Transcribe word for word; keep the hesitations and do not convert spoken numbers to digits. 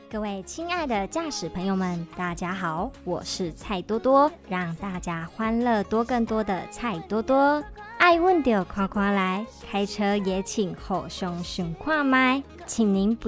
各位亲爱的驾驶朋友们，大家好，我是蔡多多，让大家欢乐多更多的蔡多多。爱问就夸夸来，开车也请后胸熊跨麦，请您不